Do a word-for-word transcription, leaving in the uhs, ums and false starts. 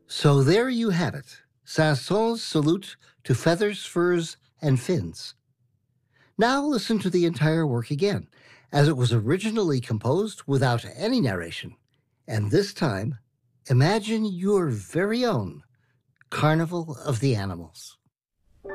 So there you have it, Saint-Saëns' salute to feathers, furs, and fins. Now listen to the entire work again, as it was originally composed without any narration. And this time, imagine your very own Carnival of the Animals.